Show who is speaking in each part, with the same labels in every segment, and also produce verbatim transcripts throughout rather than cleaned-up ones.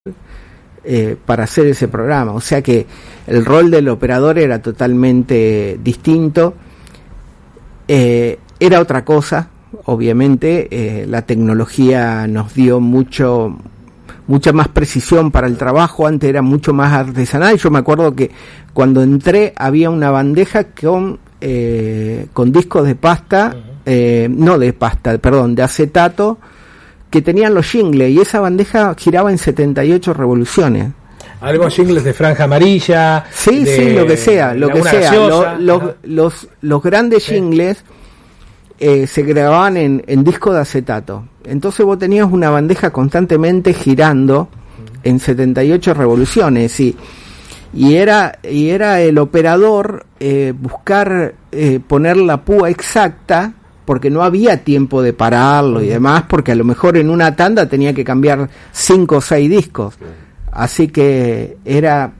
Speaker 1: eh, para hacer ese programa, o sea que el rol del operador era totalmente distinto, eh, era otra cosa, obviamente, eh, la tecnología nos dio mucho mucha más precisión para el trabajo, antes era mucho más artesanal. Yo me acuerdo que cuando entré había una bandeja con eh, con discos de pasta, eh, no de pasta, perdón, de acetato, que tenían los jingles, y esa bandeja giraba en setenta y ocho revoluciones.
Speaker 2: Algo jingles de franja amarilla.
Speaker 1: Sí,
Speaker 2: de,
Speaker 1: sí, lo que sea, lo que sea. Lo, los, los, los grandes sí. jingles eh, se grababan en, en disco de acetato. Entonces vos tenías una bandeja constantemente girando en setenta y ocho revoluciones, y, y era y era el operador eh, buscar eh, poner la púa exacta, porque no había tiempo de pararlo y demás, porque a lo mejor en una tanda tenía que cambiar cinco o seis discos. Así que era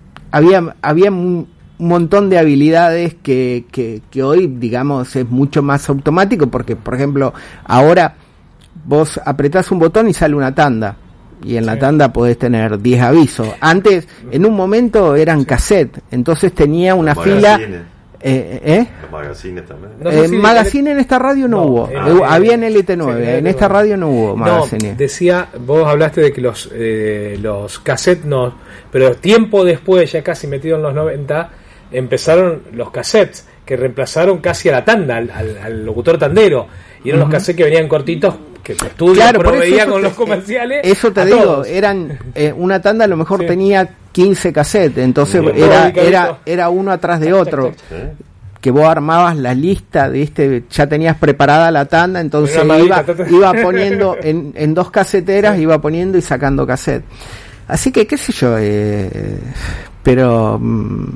Speaker 1: había había un montón de habilidades que, que, que hoy, digamos, es mucho más automático, porque, por ejemplo, ahora vos apretás un botón y sale una tanda, y en la sí. tanda podés tener diez avisos. Antes, en un momento, eran sí. cassette, entonces tenía una
Speaker 3: Los
Speaker 1: fila...
Speaker 3: magazines.
Speaker 1: Eh, ¿eh?
Speaker 3: Los magazines también.
Speaker 1: No sé eh, si magazine en esta radio no, no hubo, eh, eh, había en L T nueve, sí, en esta radio no hubo magazine.
Speaker 2: No, decía, vos hablaste de que los eh, los cassettes no, pero tiempo después, ya casi metido en los noventa, empezaron los cassettes, que reemplazaron casi a la tanda, al, al, al locutor tandero, y eran uh-huh. los cassettes que venían cortitos, que tu estudio claro, proveía con te, los comerciales.
Speaker 1: Eso te digo, todos. eran eh, una tanda a lo mejor sí. tenía quince cassettes, entonces sí, era era era uno atrás de otro. Sí. Que vos armabas la lista de este, ya tenías preparada la tanda, entonces iba, iba poniendo en, en dos caseteras, sí. iba poniendo y sacando cassette. Así que qué sé yo, eh, pero mm,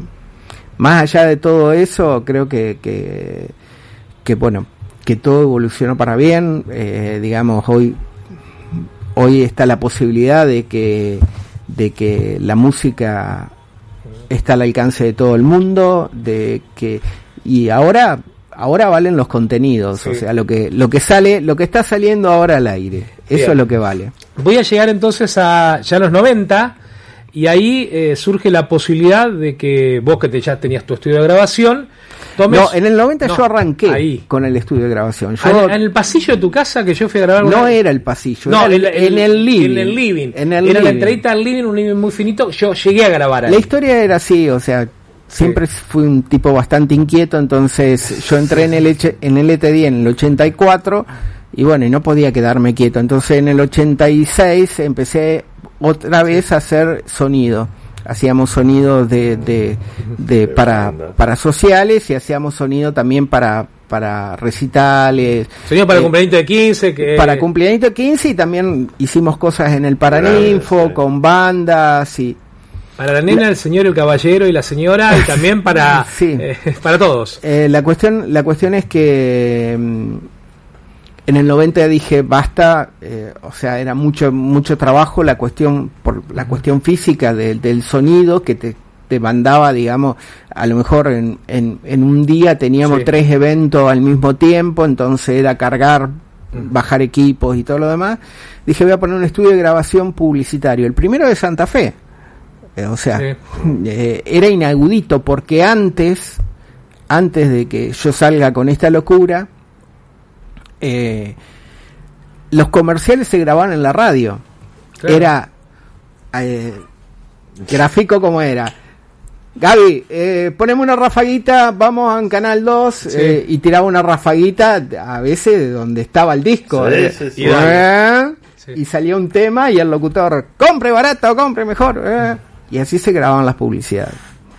Speaker 1: más allá de todo eso, creo que que, que bueno, que todo evolucionó para bien. Eh, digamos, hoy hoy está la posibilidad de que de que la música está al alcance de todo el mundo, de que y ahora ahora valen los contenidos, sí. o sea, lo que lo que sale, lo que está saliendo ahora al aire, eso bien. Es lo que vale.
Speaker 2: Voy a llegar entonces a ya a los noventa, y ahí eh, surge la posibilidad de que vos, que te, ya tenías tu estudio de grabación, tomes...
Speaker 1: No, en el noventa no, yo arranqué ahí. con el estudio de grabación. Yo...
Speaker 2: ¿En, en el pasillo de tu casa que yo fui a grabar?
Speaker 1: No
Speaker 2: una...
Speaker 1: era el pasillo,
Speaker 2: no,
Speaker 1: era
Speaker 2: el, el,
Speaker 1: en el living.
Speaker 2: En el living.
Speaker 1: En el
Speaker 2: era
Speaker 1: living.
Speaker 2: la entradita al living, un living muy finito, yo llegué a grabar ahí.
Speaker 1: La historia era así, o sea, siempre sí. fui un tipo bastante inquieto, entonces yo entré en el en el L T diez en el ochenta y cuatro, y bueno, y no podía quedarme quieto, entonces en el ochenta y seis empecé otra vez a hacer sonido. Hacíamos sonido de, de, de para para sociales, y hacíamos sonido también para para recitales.
Speaker 2: Sonido para eh, cumpleaños de quince. Que...
Speaker 1: Para cumpleaños de quince, y también hicimos cosas en el Paraninfo, sí. con bandas y...
Speaker 2: Para la nena, la, el señor, el caballero y la señora, y también para
Speaker 1: sí.
Speaker 2: eh, para todos.
Speaker 1: Eh, la cuestión la cuestión es que... En el noventa dije basta, eh, o sea, era mucho mucho trabajo, la cuestión por la cuestión física de, del sonido que te, te mandaba, digamos, a lo mejor en, en, en un día teníamos sí. tres eventos al mismo tiempo, entonces era cargar, bajar equipos y todo lo demás. Dije, voy a poner un estudio de grabación publicitario, el primero de Santa Fe, eh, o sea, sí. eh, era inaudito, porque antes, antes de que yo salga con esta locura, Eh, los comerciales se grababan en la radio. Claro. Era eh, gráfico como era. Gaby, eh, ponemos una rafaguita, vamos a Canal dos, sí. eh, y tiraba una rafaguita a veces de donde estaba el disco. Sí, eh, sí, sí. Eh, sí. Y salía un tema y el locutor, compre barato, compre mejor. Eh, y así se grababan las publicidades.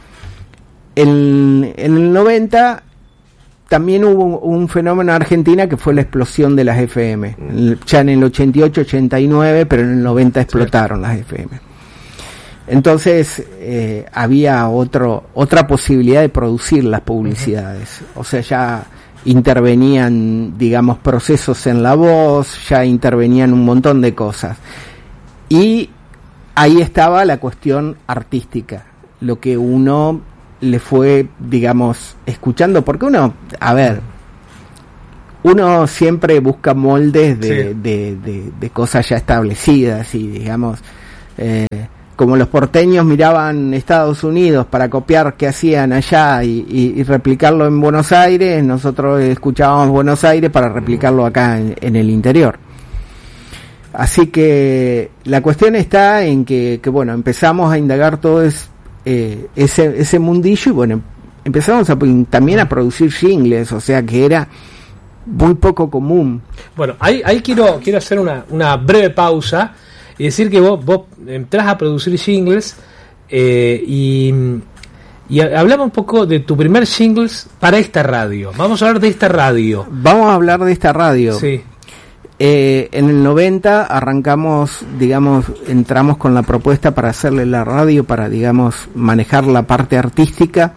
Speaker 1: En, en el noventa también hubo un fenómeno en Argentina que fue la explosión de las F M. Ya en el ochenta y ocho, ochenta y nueve, pero en el noventa explotaron las F M. Entonces eh, había otro otra posibilidad de producir las publicidades. O sea, ya intervenían, digamos, procesos en la voz, ya intervenían un montón de cosas. Y ahí estaba la cuestión artística, lo que uno le fue, digamos, escuchando, porque uno, a ver, uno siempre busca moldes de, sí. de, de, de cosas ya establecidas, y digamos, eh, como los porteños miraban Estados Unidos para copiar qué hacían allá y, y, y replicarlo en Buenos Aires, nosotros escuchábamos Buenos Aires para replicarlo acá en, en el interior. Así que la cuestión está en que, que bueno, empezamos a indagar todo es, eh, ese, ese mundillo y bueno, empezamos a, también a producir jingles, o sea que era muy poco común.
Speaker 2: Bueno, ahí, ahí quiero, quiero hacer una, una breve pausa y decir que vos, vos entrás a producir jingles eh, y, y hablamos un poco de tu primer jingles para esta radio. Vamos a hablar de esta radio.
Speaker 1: Vamos a hablar de esta radio.
Speaker 2: Sí.
Speaker 1: Eh, en el noventa arrancamos, digamos, entramos con la propuesta para hacerle la radio, para, digamos, manejar la parte artística.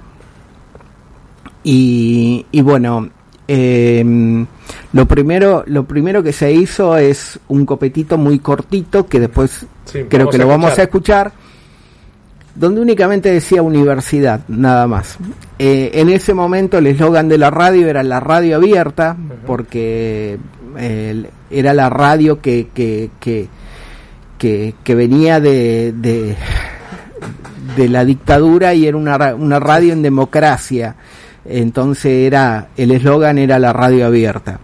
Speaker 1: Y, y bueno, eh, lo primero lo primero que se hizo es un copetito muy cortito que después sí, creo que lo vamos a escuchar, donde únicamente decía universidad, nada más. Eh, en ese momento el eslogan de la radio era la radio abierta, uh-huh. porque eh, era la radio que que que que, que venía de, de de la dictadura y era una una radio en democracia. Entonces era el eslogan era la radio abierta.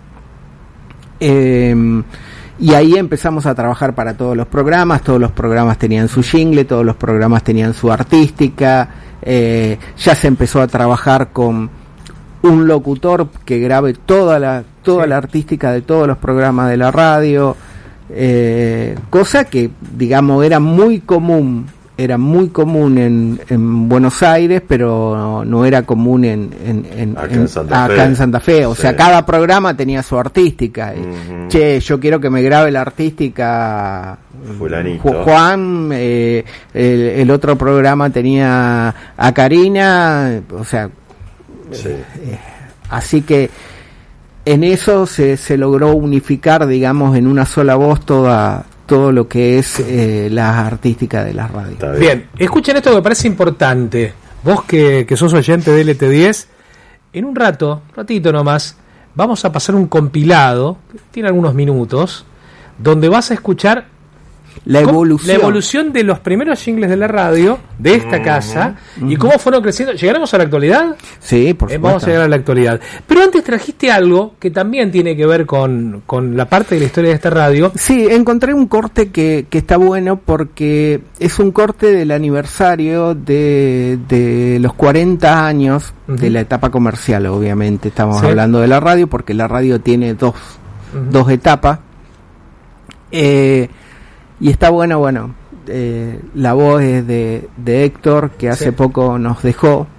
Speaker 1: Eh, y ahí empezamos a trabajar para todos los programas, todos los programas tenían su jingle, todos los programas tenían su artística, eh, ya se empezó a trabajar con un locutor que grabe toda la toda sí. la artística de todos los programas de la radio, eh, cosa que digamos era muy común era muy común en, en Buenos Aires, pero no, no era común en, en, en,
Speaker 3: acá,
Speaker 1: en,
Speaker 3: en Santa
Speaker 1: acá
Speaker 3: Fe.
Speaker 1: en Santa Fe. O sí. sea, cada programa tenía su artística. Uh-huh. Che, yo quiero que me grabe la artística
Speaker 3: Fulanito.
Speaker 1: Juan, eh, el, el otro programa tenía a Karina, o sea,
Speaker 3: sí.
Speaker 1: eh, así que en eso se, se logró unificar, digamos, en una sola voz toda todo lo que es eh, la artística de las radios.
Speaker 2: Bien. bien, escuchen esto que me parece importante. Vos que, que sos oyente de L T diez, en un rato, ratito nomás, vamos a pasar un compilado, tiene algunos minutos, donde vas a escuchar
Speaker 1: la evolución.
Speaker 2: la evolución de los primeros jingles de la radio, de esta uh-huh. casa, uh-huh. y cómo fueron creciendo. ¿Llegaremos a la actualidad?
Speaker 1: Sí, por supuesto.
Speaker 2: Eh, vamos a llegar a la actualidad. Pero antes trajiste algo que también tiene que ver con, con la parte de la historia de esta radio.
Speaker 1: Sí, encontré un corte que, que está bueno porque es un corte del aniversario de, de los cuarenta años uh-huh. de la etapa comercial, obviamente. Estamos ¿Sí? hablando de la radio porque la radio tiene dos, uh-huh. dos etapas. Eh... Y está bueno, bueno, eh, la voz es de, de Héctor, que hace sí. poco nos dejó,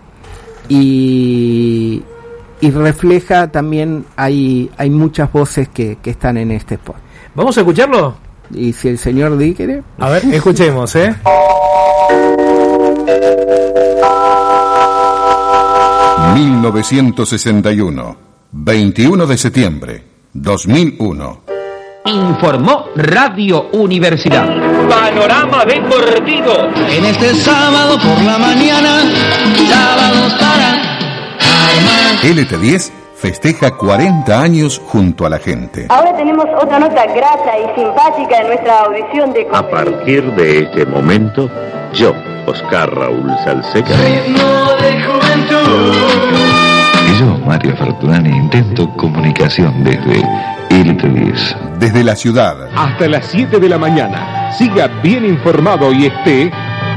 Speaker 1: y, y refleja también, hay hay muchas voces que, que están en este spot.
Speaker 2: ¿Vamos a escucharlo?
Speaker 1: Y si el señor Di quiere...
Speaker 2: A ver, escuchemos, ¿eh?
Speaker 4: mil novecientos sesenta y uno, veintiuno de septiembre, dos mil uno.
Speaker 5: Informó Radio Universidad.
Speaker 6: Panorama deportivo.
Speaker 7: En este sábado por la mañana, sábados para armar.
Speaker 4: L T diez festeja cuarenta años junto a la gente.
Speaker 8: Ahora tenemos otra nota grata y simpática en nuestra audición de...
Speaker 9: A partir de este momento, yo, Oscar Raúl Salceca.
Speaker 7: Ritmo de juventud.
Speaker 10: Y yo, Mario Fortunani, intento comunicación desde L T diez.
Speaker 4: Desde la ciudad.
Speaker 11: Hasta las siete de la mañana. Siga bien informado y esté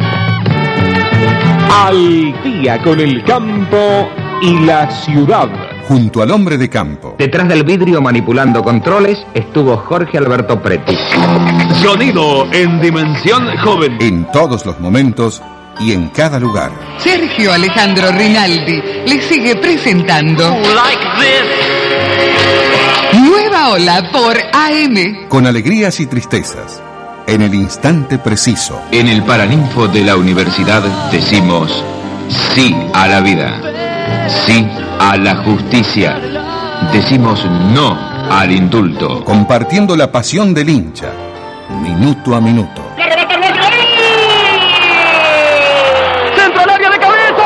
Speaker 11: al día con el campo y la ciudad.
Speaker 4: Junto al hombre de campo.
Speaker 5: Detrás del vidrio manipulando controles estuvo Jorge Alberto Preti.
Speaker 6: Sonido en dimensión joven.
Speaker 4: En todos los momentos y en cada lugar.
Speaker 12: Sergio Alejandro Rinaldi le sigue presentando
Speaker 6: Like This.
Speaker 12: Nueva Ola por A M.
Speaker 4: Con alegrías y tristezas, en el instante preciso.
Speaker 10: En el Paraninfo de la Universidad decimos sí a la vida, sí a la justicia, decimos no al indulto.
Speaker 4: Compartiendo la pasión del hincha, minuto a minuto.
Speaker 6: ¡Centro al área de cabeza!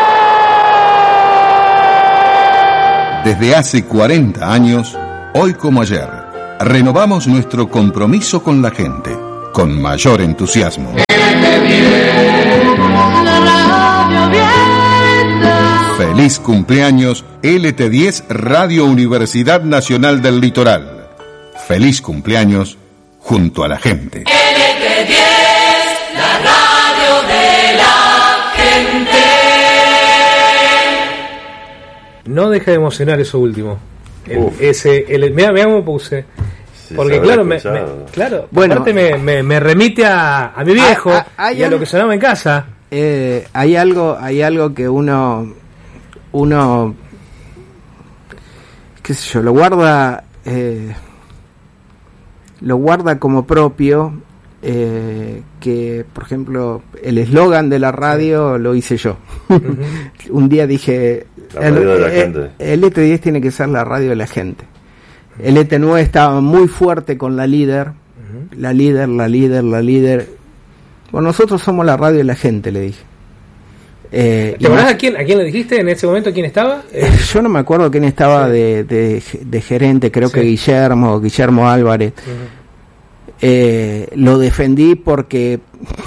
Speaker 4: Desde hace cuarenta años, hoy como ayer, renovamos nuestro compromiso con la gente, con mayor entusiasmo. Feliz cumpleaños L T diez Radio Universidad Nacional del Litoral. Feliz cumpleaños junto a la gente.
Speaker 13: L T diez, la radio de la gente.
Speaker 2: No deja de emocionar eso último. El, ese, el, mira, mira cómo puse.
Speaker 3: Sí,
Speaker 2: porque claro, me, me, claro, bueno, aparte me, me, me remite a, a mi viejo a, a, y a lo que sonaba en casa.
Speaker 1: Eh, hay algo, hay algo que uno, uno, qué sé yo, lo guarda, eh, lo guarda como propio. Eh, que por ejemplo el eslogan de la radio lo hice yo. Uh-huh. Un día dije
Speaker 3: la radio el, de la gente.
Speaker 1: El L T diez tiene que ser la radio de la gente. El L T nueve estaba muy fuerte con la líder, uh-huh. la líder, la líder, la líder. Bueno, nosotros somos la radio de la gente, le dije.
Speaker 2: Eh, ¿Te acordás a quién, a quién le dijiste en ese momento? ¿Quién estaba?
Speaker 1: Eh, yo no me acuerdo quién estaba sí. de, de, de gerente, creo sí. que Guillermo, Guillermo Álvarez. Uh-huh. Eh, lo defendí porque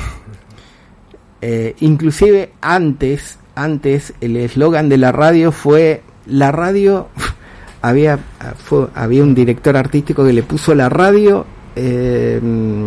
Speaker 1: eh, inclusive antes antes el eslogan de la radio fue la radio había fue, había un director artístico que le puso la radio eh,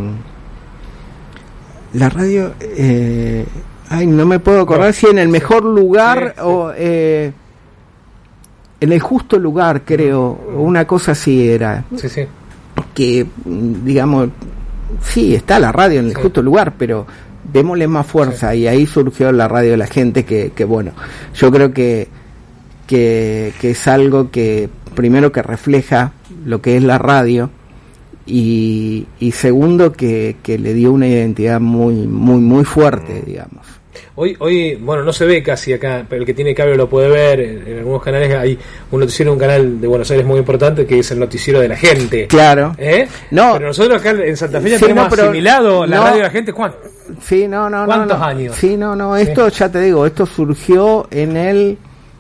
Speaker 1: la radio eh, ay no me puedo acordar no, si en el mejor lugar sí, sí. o eh, en el justo lugar creo o una cosa así era
Speaker 2: sí sí
Speaker 1: que digamos sí está la radio en el sí. justo lugar, pero démosle más fuerza sí. y ahí surgió la radio de la gente que, que bueno, yo creo que, que que es algo que primero que refleja lo que es la radio y, y segundo que, que le dio una identidad muy muy muy fuerte, digamos.
Speaker 2: Hoy, hoy, bueno, no se ve casi acá, pero el que tiene cable lo puede ver. En, en algunos canales hay un noticiero, un canal de Buenos Aires muy importante que es el noticiero de la gente.
Speaker 1: Claro.
Speaker 2: ¿Eh?
Speaker 1: No.
Speaker 2: Pero nosotros acá en Santa Fe ya
Speaker 1: sí,
Speaker 2: tenemos
Speaker 1: no, pero,
Speaker 2: asimilado la
Speaker 1: no,
Speaker 2: radio de la gente. ¿Cuánto?
Speaker 1: Sí, no, no,
Speaker 2: ¿Cuántos
Speaker 1: no, no.
Speaker 2: años?
Speaker 1: Sí, no, no. Esto sí. ya te digo, esto surgió en el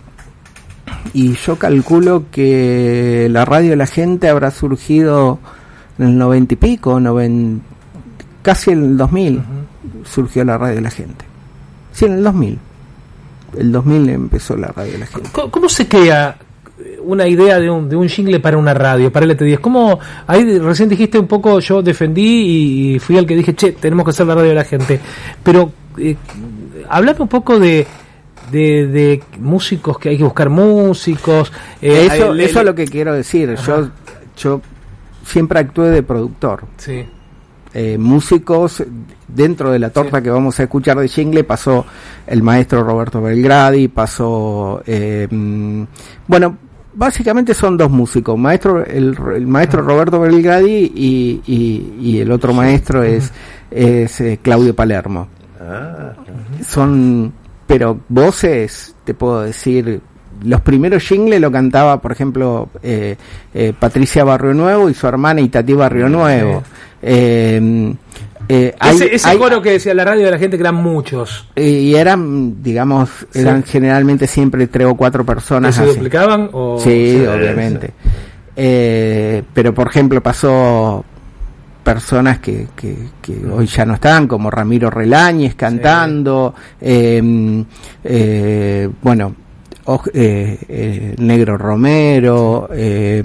Speaker 1: y yo calculo que la radio de la gente habrá surgido en el noventa y pico, noventa, casi en el dos mil uh-huh. surgió la radio de la gente. Sí, en el dos mil. El dos mil empezó la radio de la gente.
Speaker 2: ¿Cómo, cómo se crea una idea de un de un jingle para una radio, para el L T diez? ¿Cómo? Ahí recién dijiste un poco, yo defendí y fui el que dije, che, tenemos que hacer la radio de la gente. Pero, eh, hablame un poco de, de de músicos, que hay que buscar músicos.
Speaker 1: Eh, eso, el, eso el, es lo que quiero decir. Ajá. Yo yo siempre actué de productor.
Speaker 2: Sí.
Speaker 1: Eh, músicos dentro de la torta sí. que vamos a escuchar de jingle pasó el maestro Roberto Belgradi, pasó eh, bueno, básicamente son dos músicos, maestro el, el maestro Roberto Belgradi y, y, y el otro maestro es, es eh, Claudio Palermo. Ah. Son, pero voces, te puedo decir, los primeros jingles lo cantaba, por ejemplo, eh, eh, Patricia Barrio Nuevo y su hermana Itatí Barrio Nuevo. Eh, eh, hay,
Speaker 2: ese ese
Speaker 1: hay,
Speaker 2: coro que decía la radio de la gente, que eran muchos.
Speaker 1: Y eran, digamos, eran sí. generalmente siempre tres o cuatro personas.
Speaker 2: ¿Se duplicaban? O...
Speaker 1: Sí, sí, obviamente. Sí. Eh, pero, por ejemplo, pasó personas que, que, que hoy ya no están, como Ramiro Reláñez cantando, sí. eh, eh, bueno, oh, eh, eh, Negro Romero, eh,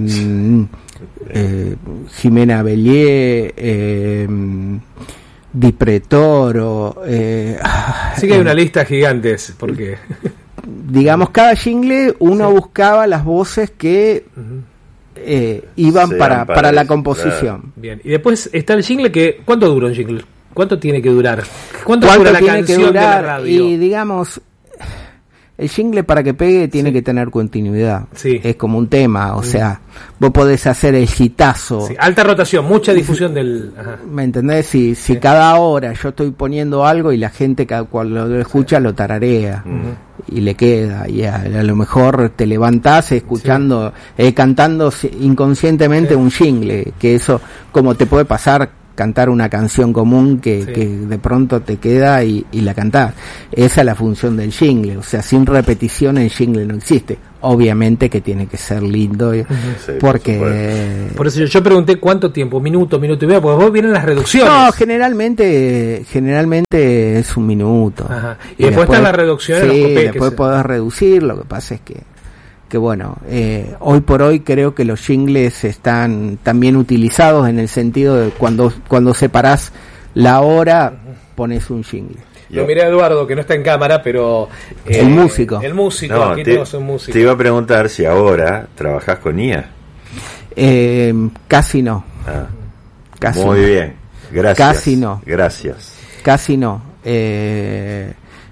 Speaker 1: eh, Jimena Bellier, eh, Di Pretoro, eh,
Speaker 2: sí que hay una lista gigante, porque
Speaker 1: digamos cada jingle uno sí. buscaba las voces que uh-huh. eh, iban Sean para, para la composición. Claro.
Speaker 2: Bien, y después está el jingle que, ¿cuánto dura un jingle? ¿Cuánto tiene que durar?
Speaker 1: ¿Cuánto, ¿Cuánto dura la tiene canción que durar? De la radio? Y digamos, el jingle para que pegue tiene sí. que tener continuidad. Sí. Es como un tema, o sí. sea, vos podés hacer el hitazo.
Speaker 2: Sí. Alta rotación, mucha difusión del... Ajá.
Speaker 1: ¿Me entendés? Si, si sí. cada hora yo estoy poniendo algo y la gente cada cual lo escucha sí. lo tararea uh-huh. y le queda. Y a, a lo mejor te levantás escuchando, sí. eh, cantando inconscientemente sí. un jingle, que eso como te puede pasar cantar una canción común que, sí. que de pronto te queda y, y la cantás. Esa es la función del jingle, o sea, sin repetición el jingle no existe. obviamente que tiene que ser lindo, sí, porque...
Speaker 2: Por, por eso yo, yo pregunté cuánto tiempo, minuto, minuto y medio, porque vos vienen las reducciones.
Speaker 1: No, generalmente generalmente es un minuto.
Speaker 2: Ajá. Y, y después, después están las reducciones.
Speaker 1: Sí,
Speaker 2: los copés,
Speaker 1: después podés reducir, lo que pasa es que, que bueno, eh, hoy por hoy creo que los jingles están también utilizados en el sentido de cuando, cuando separás la hora, pones un jingle.
Speaker 2: Lo miré a Eduardo, que no está en cámara, pero...
Speaker 1: Eh, el músico.
Speaker 2: El músico,
Speaker 3: no,
Speaker 2: aquí
Speaker 3: te,
Speaker 2: tenemos un músico.
Speaker 3: Te iba a preguntar si ahora trabajás con I A.
Speaker 1: Eh, casi no.
Speaker 3: Ah,
Speaker 1: casi
Speaker 3: muy
Speaker 1: no.
Speaker 3: bien, gracias.
Speaker 1: Casi no.
Speaker 3: Gracias.
Speaker 1: Casi no. Eh,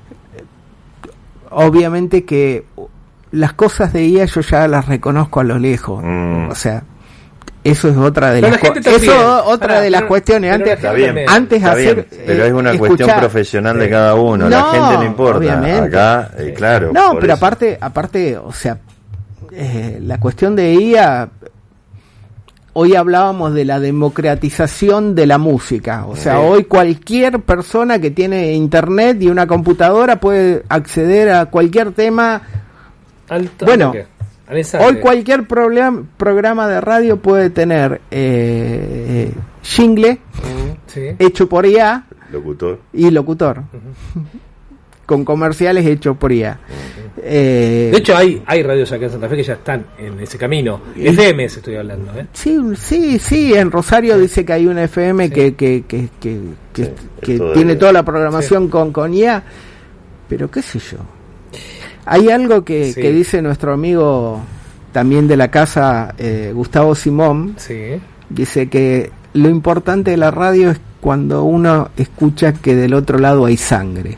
Speaker 1: obviamente que las cosas de I A yo ya las reconozco a lo lejos. Mm. O sea... Eso es otra de las, cu- eso otra ah, de las pero, cuestiones. Antes,
Speaker 3: está bien,
Speaker 1: antes
Speaker 3: está
Speaker 1: hacer,
Speaker 3: bien, pero es una
Speaker 1: eh,
Speaker 3: cuestión
Speaker 1: escuchar,
Speaker 3: profesional de cada uno.
Speaker 1: No,
Speaker 3: la gente no importa.
Speaker 1: Obviamente.
Speaker 3: Acá, eh, claro.
Speaker 1: No, pero
Speaker 3: eso.
Speaker 1: aparte, aparte, o sea, eh, la cuestión de I A. Hoy hablábamos de la democratización de la música. O sea, sí. Hoy cualquier persona que tiene internet y una computadora puede acceder a cualquier tema.
Speaker 2: Alto,
Speaker 1: bueno.
Speaker 2: ¿qué?
Speaker 1: Hoy cualquier programa, programa de radio puede tener eh, jingle uh-huh, sí. hecho por I A
Speaker 3: locutor.
Speaker 1: y locutor uh-huh. con comerciales hechos por I A.
Speaker 2: Uh-huh. Eh, de hecho hay hay radios acá en Santa Fe que ya están en ese camino. Y, F M estoy hablando. ¿eh?
Speaker 1: Sí, sí, sí. En Rosario sí. dice que hay una F M sí. que que que que, que, sí, que tiene toda la programación sí. con con I A, pero qué sé yo. Hay algo que, sí. que dice nuestro amigo también de la casa, eh, Gustavo Simón,
Speaker 2: sí.
Speaker 1: dice que lo importante de la radio es cuando uno escucha que del otro lado hay sangre.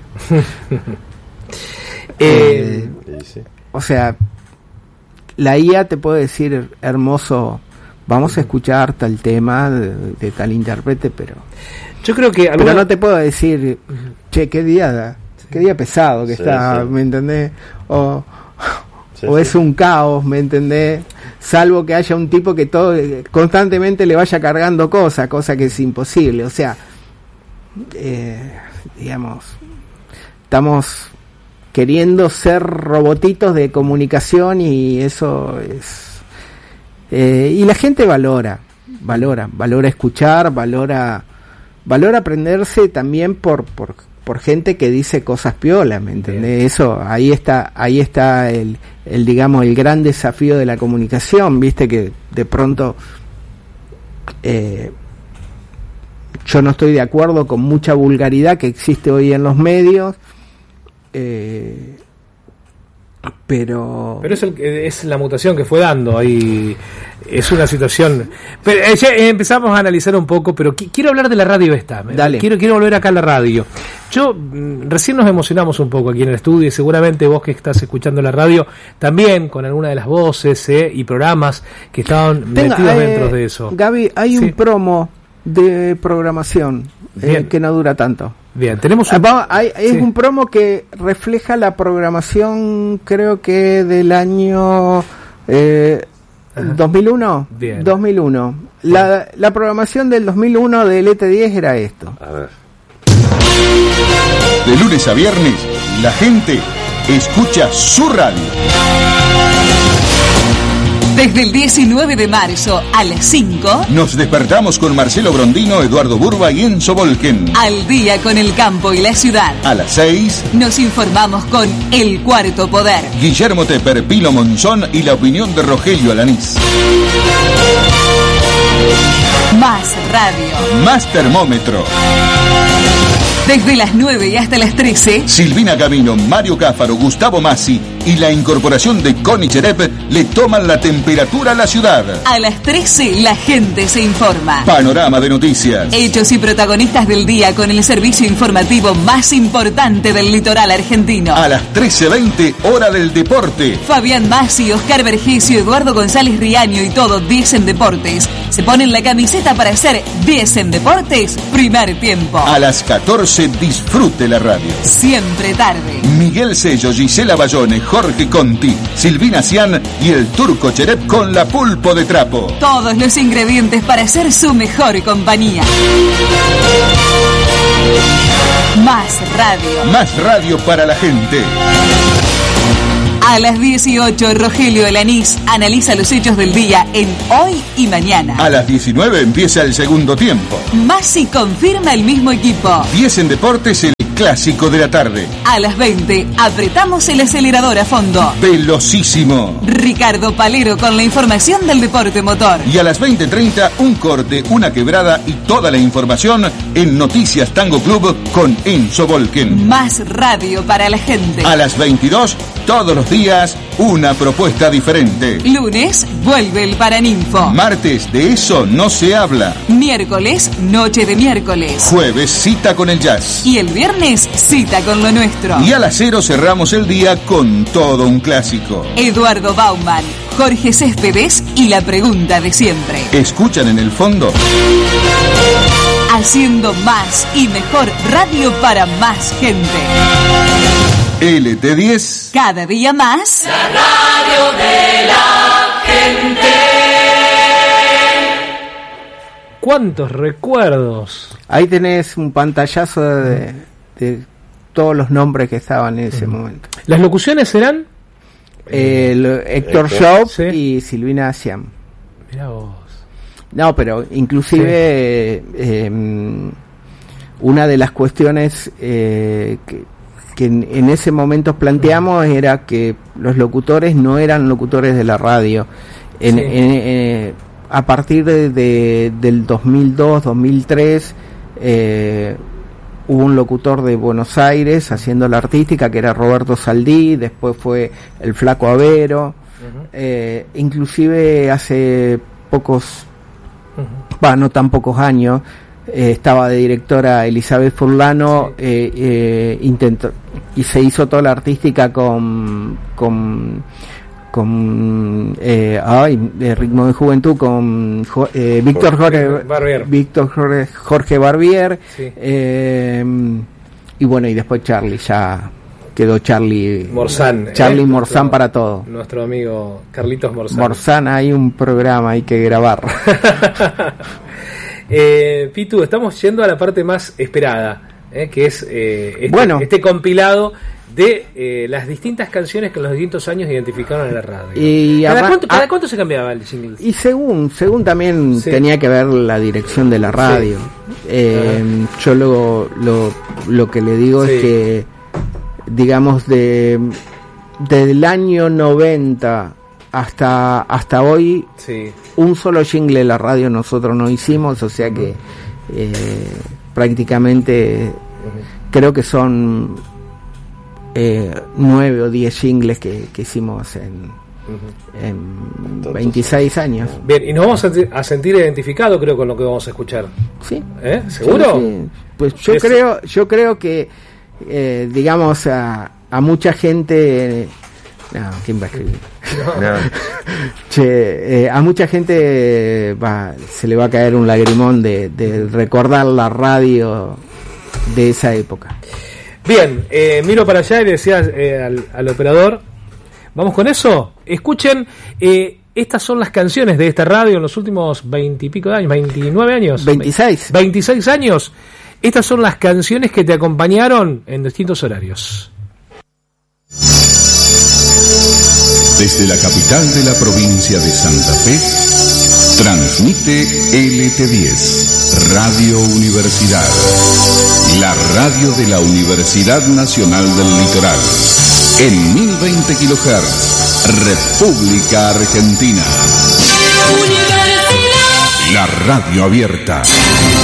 Speaker 1: eh, sí. O sea, la I A te puede decir, hermoso, vamos a escuchar tal tema de, de tal intérprete, pero
Speaker 2: yo creo que
Speaker 1: alguna... pero no te puedo decir, che, qué día da. Qué día pesado que sí, está, sí. ¿me entendés? O, sí, o sí. es un caos, ¿me entendés? Salvo que haya un tipo que todo constantemente le vaya cargando cosas, cosa que es imposible. O sea, eh, digamos, estamos queriendo ser robotitos de comunicación y eso es... Eh, y la gente valora, valora, valora escuchar, valora, valora aprenderse también por... por por gente que dice cosas piolas, ¿me entendés? Bien. Eso, ahí está, ahí está el, el, digamos, el gran desafío de la comunicación, viste que de pronto eh, yo no estoy de acuerdo con mucha vulgaridad que existe hoy en los medios, eh, pero
Speaker 2: pero es, el, es la mutación que fue dando ahí, es una situación. Pero eh, ya empezamos a analizar un poco, pero qu- quiero hablar de la radio esta.
Speaker 1: Dale.
Speaker 2: Quiero quiero volver acá a la radio. Yo mm, recién nos emocionamos un poco aquí en el estudio y seguramente vos que estás escuchando la radio también con alguna de las voces eh, y programas que estaban Tenga, metidos eh, dentro de eso.
Speaker 1: Gaby, hay sí. un promo de programación eh, que no dura tanto.
Speaker 2: Bien, tenemos un...
Speaker 1: Ah, hay, es sí. un promo que refleja la programación, creo que del año eh, dos mil uno.
Speaker 2: Bien.
Speaker 1: dos mil uno. La, la programación del dos mil uno del E T diez era esto.
Speaker 3: A ver.
Speaker 4: De lunes a viernes, la gente escucha su radio.
Speaker 12: Desde el diecinueve de marzo a las cinco.
Speaker 4: Nos despertamos con Marcelo Brondino, Eduardo Burba y Enzo Volken.
Speaker 12: Al día con el campo y la ciudad.
Speaker 4: A las seis.
Speaker 12: Nos informamos con El Cuarto Poder.
Speaker 4: Guillermo Tepper, Pilo Monzón y la opinión de Rogelio Alanís.
Speaker 12: Más radio.
Speaker 4: Más termómetro.
Speaker 12: Desde las nueve y hasta las trece.
Speaker 4: Silvina Camino, Mario Cáfaro, Gustavo Massi y la incorporación de Connie Cherep le toman la temperatura a la ciudad.
Speaker 12: A las trece la gente se informa.
Speaker 4: Panorama de noticias.
Speaker 12: Hechos y protagonistas del día con el servicio informativo más importante del litoral argentino.
Speaker 4: A las trece veinte, hora del deporte.
Speaker 12: Fabián Massi, Oscar Vergesio, Eduardo González Riaño y todo diez en Deportes se ponen la camiseta para hacer diez en Deportes, primer tiempo.
Speaker 4: A las catorce, disfrute la radio.
Speaker 12: Siempre tarde.
Speaker 4: Miguel Sello, Gisela Bayone, Jorge Conti, Silvina Cian y el Turco Cherep con la Pulpo de Trapo.
Speaker 12: Todos los ingredientes para hacer su mejor compañía. Más radio.
Speaker 4: Más radio para la gente.
Speaker 12: A las dieciocho, Rogelio Alanís analiza los hechos del día en Hoy y Mañana.
Speaker 4: A las diecinueve empieza el segundo tiempo.
Speaker 12: Masi confirma el mismo equipo.
Speaker 4: diez en Deportes, el clásico de la tarde.
Speaker 12: A las veinte, apretamos el acelerador a fondo.
Speaker 4: Velocísimo.
Speaker 12: Ricardo Palero con la información del deporte motor.
Speaker 4: Y a las veinte treinta, un corte, una quebrada y toda la información en Noticias Tango Club con Enzo Volken.
Speaker 12: Más radio para la gente.
Speaker 4: A las veintidós, todos los días, una propuesta diferente.
Speaker 12: Lunes, vuelve el Paraninfo.
Speaker 4: Martes, de eso no se habla.
Speaker 12: Miércoles, noche de miércoles.
Speaker 4: Jueves, cita con el jazz.
Speaker 12: Y el viernes, cita con lo nuestro.
Speaker 4: Y a las cero cerramos el día con todo un clásico.
Speaker 12: Eduardo Bauman, Jorge Céspedes y la pregunta de siempre.
Speaker 4: ¿Escuchan en el fondo?
Speaker 12: Haciendo más y mejor radio para más gente.
Speaker 4: L T diez.
Speaker 12: Cada día más.
Speaker 13: La radio de la gente.
Speaker 2: ¿Cuántos recuerdos?
Speaker 1: Ahí tenés un pantallazo de, de todos los nombres que estaban en ese momento.
Speaker 2: ¿Las locuciones eran?
Speaker 1: El Héctor Shaw sí. Y Silvina Siam.
Speaker 2: Mirá vos.
Speaker 1: No, pero inclusive sí. eh, una de las cuestiones eh, que, que en, en ese momento planteamos era que los locutores no eran locutores de la radio. En, sí. en, eh, a partir de, de, del dos mil dos, dos mil tres, eh, hubo un locutor de Buenos Aires haciendo la artística que era Roberto Saldí, después fue el Flaco Avero, uh-huh. eh, inclusive hace pocos, uh-huh. no tan pocos años, eh, estaba de directora Elizabeth Furlano, sí. eh, eh, intentó y se hizo toda la artística con con con eh, ay, de Ritmo de Juventud con eh, Víctor Jorge
Speaker 2: Barbier.
Speaker 1: Víctor Jorge, Jorge Barbier
Speaker 2: sí.
Speaker 1: eh, y bueno, y después Charlie, ya quedó Charlie
Speaker 2: Morzán,
Speaker 1: Charlie
Speaker 2: ¿eh?
Speaker 1: Morzán
Speaker 2: nuestro,
Speaker 1: para todo.
Speaker 2: Nuestro amigo Carlitos Morzán.
Speaker 1: Morzán, hay un programa, hay que grabar.
Speaker 2: eh, Pitu, estamos yendo a la parte más esperada, eh, que es eh, este,
Speaker 1: bueno.
Speaker 2: este compilado de eh, las distintas canciones que en los distintos años identificaron en la radio.
Speaker 1: Y
Speaker 2: ¿Cada,
Speaker 1: a,
Speaker 2: cuánto, ¿cada
Speaker 1: a,
Speaker 2: cuánto se cambiaba el jingle?
Speaker 1: Y según según también sí. tenía que ver la dirección de la radio. Sí. Eh, uh-huh. Yo lo, lo, lo que le digo sí. es que, digamos, de del año noventa hasta hasta hoy,
Speaker 2: sí.
Speaker 1: un solo jingle de la radio nosotros no hicimos, o sea que eh, prácticamente uh-huh. creo que son Eh, nueve o diez jingles que, que hicimos en, uh-huh. en veintiséis años.
Speaker 2: Bien, y nos vamos a, a sentir identificados, creo, con lo que vamos a escuchar.
Speaker 1: Sí.
Speaker 2: ¿Eh? ¿Seguro?
Speaker 1: Sí, sí. Pues yo
Speaker 2: es...
Speaker 1: creo, yo creo que, eh, digamos, a, a mucha gente. No, ¿quién va a escribir?
Speaker 3: No.
Speaker 1: che, eh, a mucha gente va, se le va a caer un lagrimón de, de recordar la radio de esa época.
Speaker 2: Bien, eh, miro para allá y le decía eh, al, al operador, ¿vamos con eso? Escuchen, eh, estas son las canciones de esta radio en los últimos veintipico de años, veintinueve años.
Speaker 1: veintiséis.
Speaker 2: veintiséis años. Estas son las canciones que te acompañaron en distintos horarios.
Speaker 4: Desde la capital de la provincia de Santa Fe, transmite L T diez, Radio Universidad. La radio de la Universidad Nacional del Litoral. En mil veinte kilohertz, República Argentina.
Speaker 13: Universidad.
Speaker 4: La radio abierta.